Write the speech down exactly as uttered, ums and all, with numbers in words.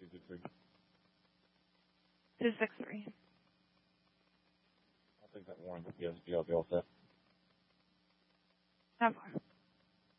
two six three. Two six three. I'll take that warrant. Yes, you'll be all set. Okay.